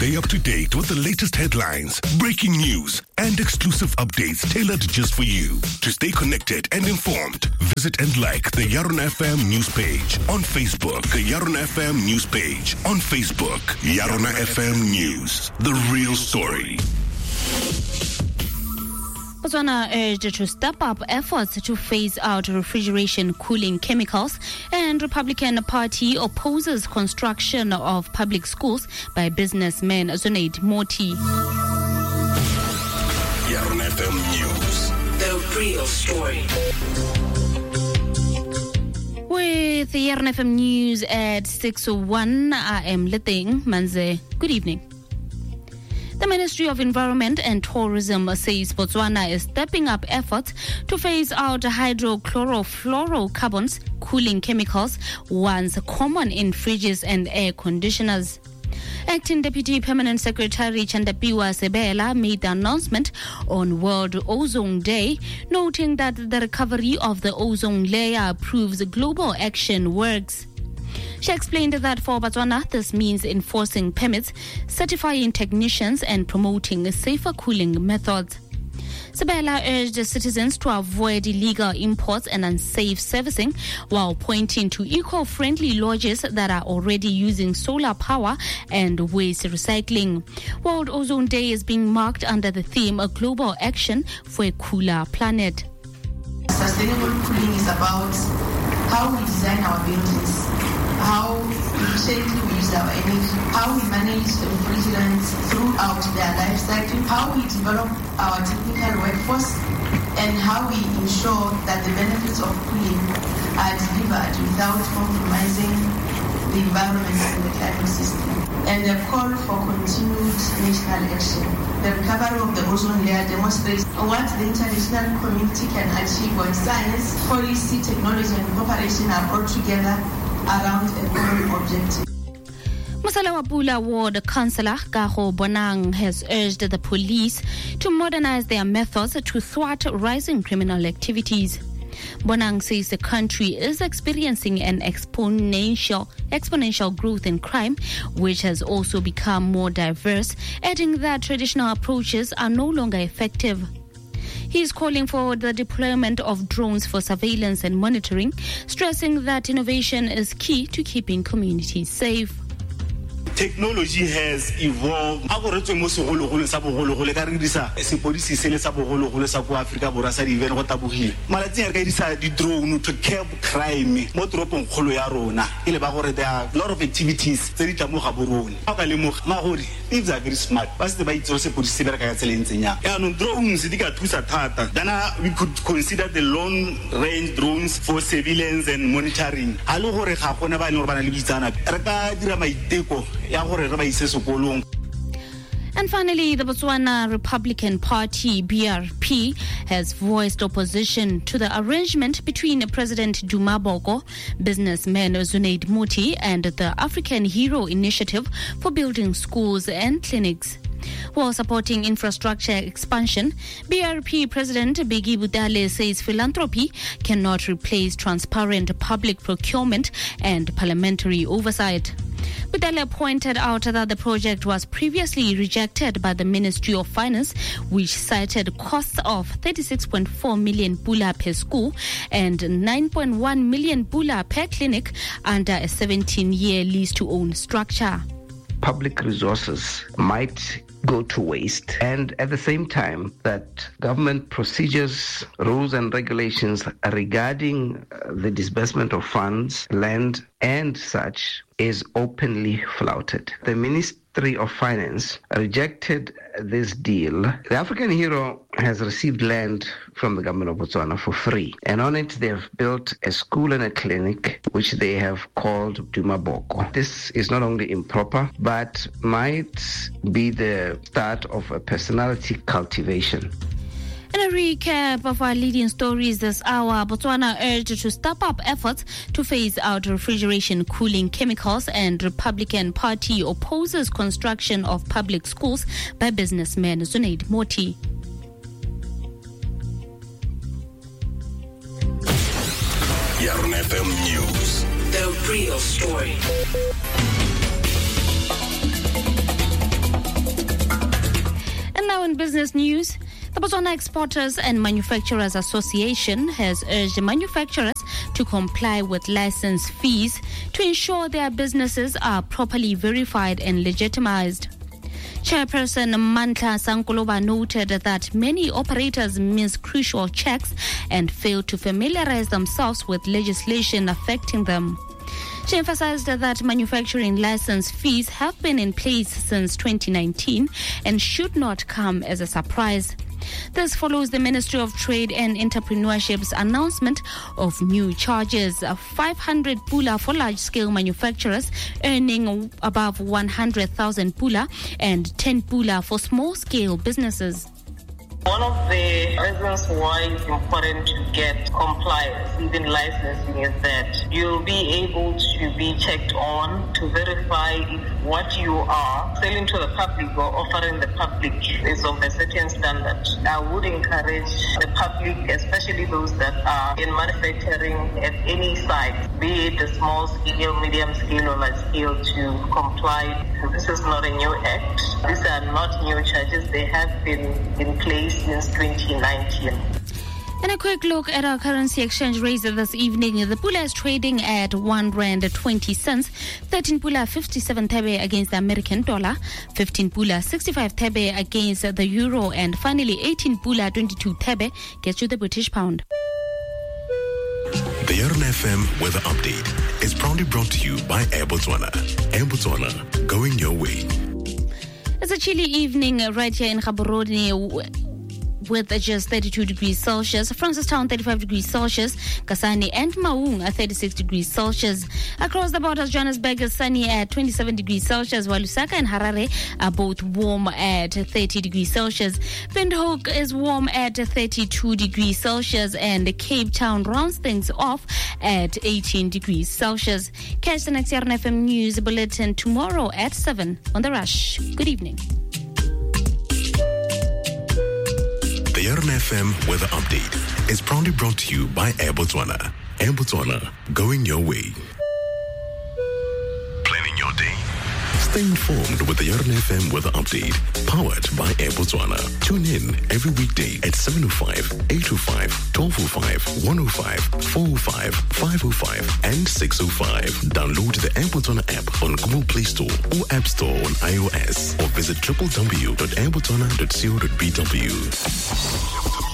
Stay up to date with the latest headlines, breaking news, and exclusive updates tailored just for you. To stay connected and informed, visit and like the Yarona FM news page on Facebook. The Yarona FM news page on Facebook. Yarona FM News, the real story. Botswana urged to step up efforts to phase out refrigeration cooling chemicals, and Republican Party opposes construction of public schools by businessman Zunaid Moti. Yarona FM News, the real story. With the Yarona FM News at 6:01, I am Leteng Manze. Good evening. The Ministry of Environment and Tourism says Botswana is stepping up efforts to phase out hydrochlorofluorocarbons, cooling chemicals, once common in fridges and air conditioners. Acting Deputy Permanent Secretary Chandapiwa Sebela made the announcement on World Ozone Day, noting that the recovery of the ozone layer proves global action works. She explained that for Botswana, this means enforcing permits, certifying technicians, and promoting safer cooling methods. Sebela urged citizens to avoid illegal imports and unsafe servicing, while pointing to eco-friendly lodges that are already using solar power and waste recycling. World Ozone Day is being marked under the theme of Global Action for a Cooler Planet. Sustainable cooling is about how we design our buildings, how efficiently we use our energy, how we manage the refrigerants throughout their life cycle, how we develop our technical workforce, and how we ensure that the benefits of cooling are delivered without compromising the environment and the climate system. And the call for continued national action. The recovery of the ozone layer demonstrates what the international community can achieve when science, policy, technology, and cooperation are brought together around a common objective. Masala Wapula Ward Councillor Kaho Bonang has urged the police to modernize their methods to thwart rising criminal activities. Bonang says the country is experiencing an exponential growth in crime, which has also become more diverse, adding that traditional approaches are no longer effective. He is calling for the deployment of drones for surveillance and monitoring, stressing that innovation is key to keeping communities safe. Technology has evolved. A go retswe mo segologolo sa bogologolo ka re dirisa sepodisi se le sa bogologolo sa go Africa borwa sa di even go tabogile. Malatsing a ka dirisa di drone to curb crime mo toropong kgolo ya rona. Ile ba gore there are a lot of activities tse di tla mo ga borone. Ga ka le mo ma gore thieves are very smart. Ba se ba itse se podisi se bereka ka tseleng ya. Ya no drones di ka thusa thata. Dana we could consider the long range drones for surveillance and monitoring. A le gore ga gona ba le gore bana le bitsana. Re ka dira maiteko. And finally, the Botswana Republican Party, BRP, has voiced opposition to the arrangement between President Duma Boko, businessman Zunaid Moti, and the African Hero Initiative for building schools and clinics. While supporting infrastructure expansion, BRP President Bheki Butale says philanthropy cannot replace transparent public procurement and parliamentary oversight. Butale pointed out that the project was previously rejected by the Ministry of Finance, which cited costs of 36.4 million pula per school and 9.1 million pula per clinic under a 17-year lease-to-own structure. Public resources might go to waste, and at the same time that government procedures, rules and regulations regarding the disbursement of funds, land and such is openly flouted. The Ministry of Finance rejected this deal. The African Hero has received land from the government of Botswana for free, and on it they have built a school and a clinic which they have called Duma Boko. This is not only improper but might be the start of a personality cultivation. In a recap of our leading stories this hour, Botswana urged to step up efforts to phase out refrigeration cooling chemicals, and Republican Party opposes construction of public schools by businessman Zunaid Moti. Yarona FM News, the real story. business news, the Botswana Exporters and Manufacturers Association has urged manufacturers to comply with license fees to ensure their businesses are properly verified and legitimized. Chairperson Mantla Sankoloba noted that many operators miss crucial checks and fail to familiarize themselves with legislation affecting them. She emphasized that manufacturing license fees have been in place since 2019 and should not come as a surprise. This follows the Ministry of Trade and Entrepreneurship's announcement of new charges of 500 pula for large-scale manufacturers earning above 100,000 pula and 10 pula for small-scale businesses. One of the reasons why it's important to get compliance, even licensing, is that you'll be able to be checked on to verify if what you are selling to the public or offering the public is of a certain standard. I would encourage the public, especially those that are in manufacturing at any site, be it a small scale, medium scale, or large scale, to comply. This is not a new act. These are not new charges. They have been in place since 2019. And a quick look at our currency exchange rates this evening. The pula is trading at R1.20, 13 pula 57 thebe against the American dollar, 15 pula 65 thebe against the euro, and finally 18 pula 22 thebe gets you the British pound. The Yaron FM Weather Update is proudly brought to you by Air Botswana. Air Botswana, going your way. It's a chilly evening right here in Gaborone with just 32 degrees Celsius. Francistown 35 degrees Celsius. Kasane and Maung at 36 degrees Celsius. Across the borders, Johannesburg is sunny at 27 degrees Celsius, while Lusaka and Harare are both warm at 30 degrees Celsius. Windhoek is warm at 32 degrees Celsius, and Cape Town rounds things off at 18 degrees Celsius. Catch the next Yaron FM News Bulletin tomorrow at 7 on The Rush. Good evening. The Yaron FM Weather Update is proudly brought to you by Air Botswana. Air Botswana, going your way. Planning your day? Stay informed with the Yaron FM Weather Update, powered by Air Botswana. Tune in every weekday at 7:05, 8:05, 12:05, 1:05, 4:05, 5:05, and 6:05. Download the Air Botswana app on Google Play Store or App Store on iOS, or visit www.airbotswana.co.bw.